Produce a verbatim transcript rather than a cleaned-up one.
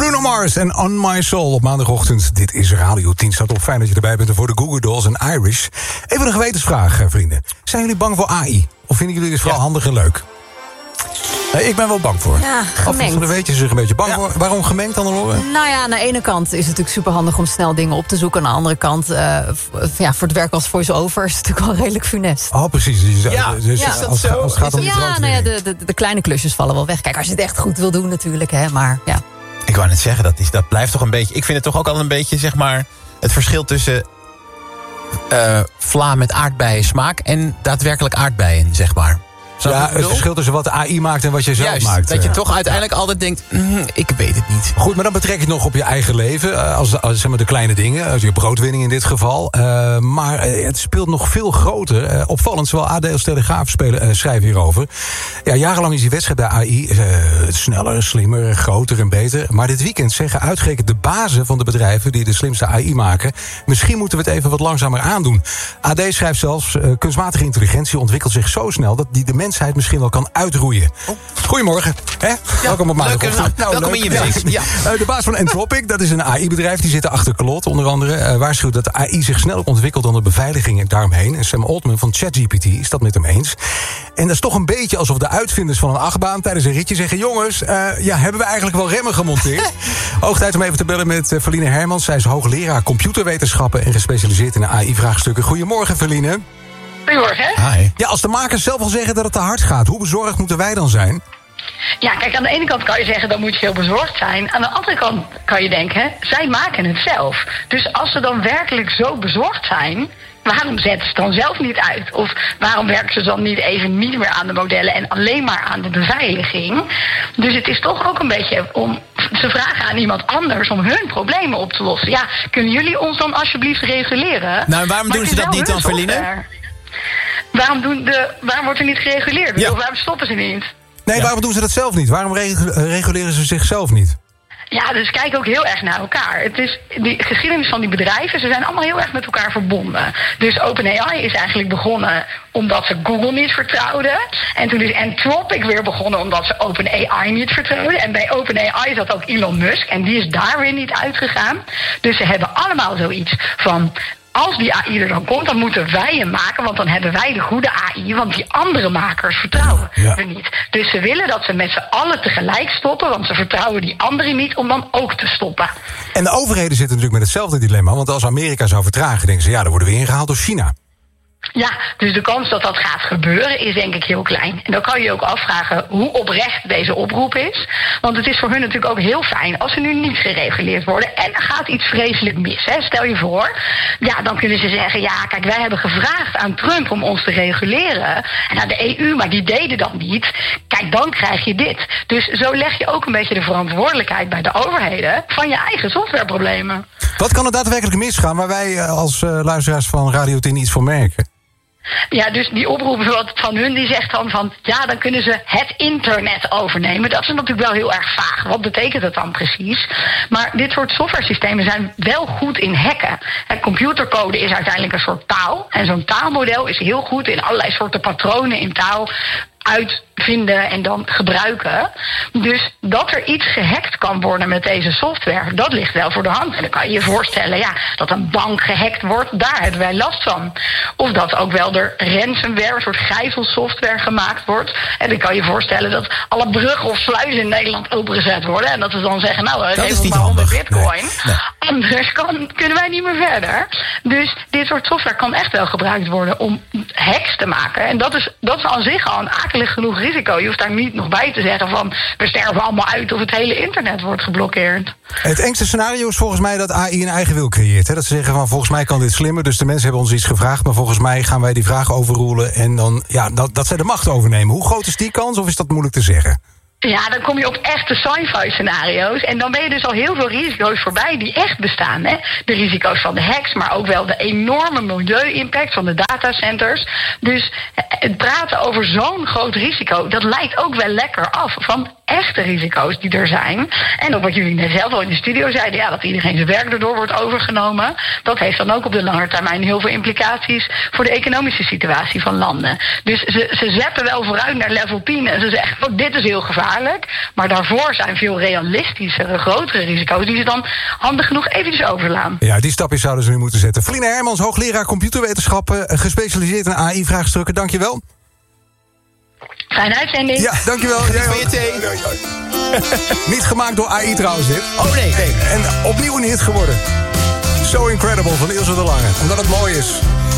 Bruno Mars en On My Soul op maandagochtend. Dit is Radio tien staat op. Fijn dat je erbij bent voor de Google Dolls en Irish. Even een gewetensvraag, vrienden. Zijn jullie bang voor A I? Of vinden jullie dit vooral ja. handig en leuk? Nee, ik ben wel bang voor. Ja, gemengd. Af en toe weet je zich een beetje bang ja. voor. Waarom gemengd dan, Horen? Nou ja, aan de ene kant is het natuurlijk superhandig om snel dingen op te zoeken. Aan de andere kant, uh, ja, voor het werk als voice-over is het natuurlijk wel redelijk funest. Oh, precies. Dus, ja, dus ja. Als, als, als het gaat om ja, nou ja, de, de, de kleine klusjes vallen wel weg. Kijk, als je het echt goed wil doen natuurlijk, hè, maar ja. Ik wou net zeggen, dat, is, dat blijft toch een beetje... Ik vind het toch ook al een beetje, zeg maar... het verschil tussen uh, vla met aardbeien smaak en daadwerkelijk aardbeien, zeg maar. Snap ja, het verschil tussen wat de A I maakt en wat je zelf Juist, maakt. dat je toch uiteindelijk ja. altijd denkt, mm, ik weet het niet. Goed, maar dan betrek je het nog op je eigen leven. Als, als zeg maar de kleine dingen, als je broodwinning in dit geval. Uh, maar uh, het speelt nog veel groter. Uh, opvallend, zowel A D als Telegraaf spelen, uh, schrijven hierover. Ja, jarenlang is die wedstrijd bij A I uh, sneller, slimmer, groter en beter. Maar dit weekend zeggen uitgerekend de bazen van de bedrijven die de slimste A I maken, misschien moeten we het even wat langzamer aandoen. A D schrijft zelfs, uh, kunstmatige intelligentie ontwikkelt zich zo snel dat die de mensheid misschien wel kan uitroeien. Oh. Goedemorgen. Hè? Ja, welkom op maandagochtend. Nou, welkom in je week. Ja. Uh, de baas van Anthropic, dat is een A I-bedrijf. Die zit achter Claude, onder andere. Uh, waarschuwt dat de A I zich sneller ontwikkelt dan de beveiliging en daaromheen. En Sam Altman van ChatGPT is dat met hem eens. En dat is toch een beetje alsof de uitvinders van een achtbaan tijdens een ritje zeggen, jongens, uh, ja, hebben we eigenlijk wel remmen gemonteerd? Hoog tijd om even te bellen met uh, Feline Hermans. Zij is hoogleraar computerwetenschappen en gespecialiseerd in A I-vraagstukken. Goedemorgen, Feline. Goedemorgen. Hi. Ja, als de makers zelf al zeggen dat het te hard gaat, hoe bezorgd moeten wij dan zijn? Ja, kijk, aan de ene kant kan je zeggen, dan moet je heel bezorgd zijn. Aan de andere kant kan je denken, zij maken het zelf. Dus als ze dan werkelijk zo bezorgd zijn, waarom zetten ze het dan zelf niet uit? Of waarom werken ze dan niet even niet meer aan de modellen en alleen maar aan de beveiliging? Dus het is toch ook een beetje om... Ze vragen aan iemand anders om hun problemen op te lossen. Ja, kunnen jullie ons dan alsjeblieft reguleren? Nou, waarom doen ze dat niet dan, Feline? Waarom, doen de, waarom wordt er niet gereguleerd? Ja. Of waarom stoppen ze niet? Nee, ja. waarom doen ze dat zelf niet? Waarom reguleren ze zichzelf niet? Ja, dus kijk ook heel erg naar elkaar. Het is die geschiedenis van die bedrijven, ze zijn allemaal heel erg met elkaar verbonden. Dus OpenAI is eigenlijk begonnen omdat ze Google niet vertrouwden. En toen is Anthropic weer begonnen omdat ze OpenAI niet vertrouwden. En bij OpenAI zat ook Elon Musk en die is daar weer niet uitgegaan. Dus ze hebben allemaal zoiets van, als die A I er dan komt, dan moeten wij hem maken, want dan hebben wij de goede A I, want die andere makers vertrouwen ja. we niet. Dus ze willen dat ze met z'n allen tegelijk stoppen, want ze vertrouwen die anderen niet om dan ook te stoppen. En de overheden zitten natuurlijk met hetzelfde dilemma, want als Amerika zou vertragen, denken ze, ja, dan worden we ingehaald door China. Ja, dus de kans dat dat gaat gebeuren is denk ik heel klein. En dan kan je je ook afvragen hoe oprecht deze oproep is. Want het is voor hun natuurlijk ook heel fijn als ze nu niet gereguleerd worden en er gaat iets vreselijk mis. Hè? Stel je voor, ja, dan kunnen ze zeggen, ja, kijk, wij hebben gevraagd aan Trump om ons te reguleren. En aan de E U, maar die deden dat niet. Kijk, dan krijg je dit. Dus zo leg je ook een beetje de verantwoordelijkheid bij de overheden van je eigen softwareproblemen. Wat kan er daadwerkelijk misgaan waar wij als uh, luisteraars van Radio tien iets van merken? Ja, dus die oproep van hun die zegt dan van, ja, dan kunnen ze het internet overnemen. Dat is natuurlijk wel heel erg vaag. Wat betekent dat dan precies? Maar dit soort softwaresystemen zijn wel goed in hacken. En computercode is uiteindelijk een soort taal. En zo'n taalmodel is heel goed in allerlei soorten patronen in taal uitvinden en dan gebruiken. Dus dat er iets gehackt kan worden met deze software, dat ligt wel voor de hand. En dan kan je je voorstellen, ja, dat een bank gehackt wordt, daar hebben wij last van. Of dat ook wel door ransomware, een soort gijzelsoftware gemaakt wordt. En dan kan je je voorstellen dat alle bruggen of sluizen in Nederland opengezet worden. En dat we dan zeggen, nou, geef ons maar honderd bitcoin. Nee, nee. Anders kan, kunnen wij niet meer verder. Dus dit soort software kan echt wel gebruikt worden om hacks te maken. En dat is, dat is aan zich al een akelig genoeg risico. Je hoeft daar niet nog bij te zeggen van, we sterven allemaal uit of het hele internet wordt geblokkeerd. Het engste scenario is volgens mij dat A I een eigen wil creëert. Hè? Dat ze zeggen van, volgens mij kan dit slimmer, dus de mensen hebben ons iets gevraagd, maar volgens mij gaan wij die vraag overroelen en dan, ja, dat, dat zij de macht overnemen. Hoe groot is die kans, of is dat moeilijk te zeggen? Ja, dan kom je op echte sci-fi scenario's. En dan ben je dus al heel veel risico's voorbij die echt bestaan. Hè? De risico's van de hacks, maar ook wel de enorme milieu-impact van de datacenters. Dus het praten over zo'n groot risico, dat lijkt ook wel lekker af. Van echte risico's die er zijn. En ook wat jullie net zelf al in de studio zeiden, ja, dat iedereen zijn werk erdoor wordt overgenomen. Dat heeft dan ook op de lange termijn heel veel implicaties voor de economische situatie van landen. Dus ze, ze zetten wel vooruit naar level tien en ze zeggen, oh, dit is heel gevaarlijk. Maar daarvoor zijn veel realistischere, grotere risico's die ze dan handig genoeg eventjes overslaan. Ja, die stapjes zouden ze nu moeten zetten. Feline Hermans, hoogleraar computerwetenschappen, gespecialiseerd in A I-vraagstukken. Dankjewel. Fijne uitzending. Ja, dankjewel. Geniet Jij van ook. je thee. Niet gemaakt door A I trouwens dit. Oh nee, nee. En opnieuw een hit geworden. So Incredible van Ilse de Lange. Omdat het mooi is.